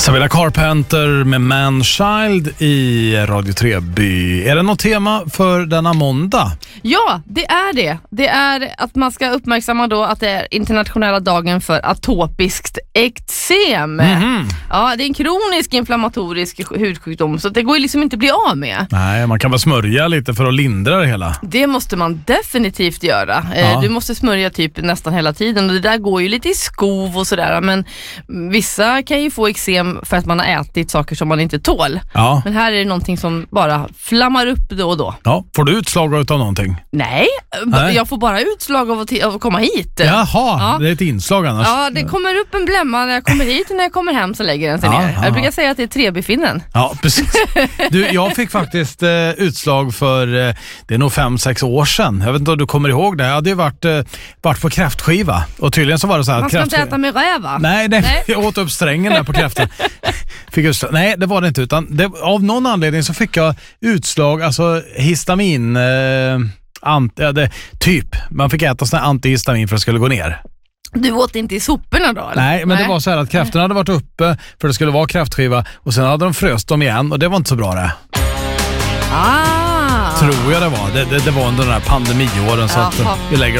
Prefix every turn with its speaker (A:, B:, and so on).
A: Sabina Carpenter med Manchild i Radio 3by. Är det något tema för denna måndag?
B: Ja, det är det. Det är att man ska uppmärksamma då att det är internationella dagen för atopiskt eksem. Ja, det är en kronisk inflammatorisk hudsjukdom så det går ju liksom inte att bli av med.
A: Nej, man kan väl smörja lite för att lindra det hela.
B: Det måste man definitivt göra. Du måste smörja typ nästan hela tiden och det där går ju lite i skov och sådär. Men vissa kan ju få eksem för att man har ätit saker som man inte tål. Ja. Men här är det någonting som bara flammar upp då och då.
A: Ja, får du utslag av någonting?
B: Nej, jag får bara utslag av att komma hit.
A: Jaha, det är ett inslag annars.
B: Ja, det kommer upp en blämma när jag kommer hit och när jag kommer hem så lägger den sig ner. Jag brukar säga att det är 3-befinnen.
A: Ja, precis. Du, jag fick faktiskt utslag för, det är nog 5-6 år sedan. Jag vet inte om du kommer ihåg det. Jag hade ju varit på kräftskiva. Och tydligen så var det så här.
B: Man ska inte äta med räva.
A: Nej, jag åt upp strängen där på kräften. Nej, det var det inte. Utan av någon anledning så fick jag utslag, alltså histamin, typ. Man fick äta sån här antihistamin för att det skulle gå ner.
B: Du åt inte i soporna då? Eller?
A: Nej, men det var så här att kräftorna hade varit uppe för det skulle vara kräftskiva och sen hade de fröst dem igen och det var inte så bra det. Tror jag det var. Det var under den här pandemiåren så att vi lägger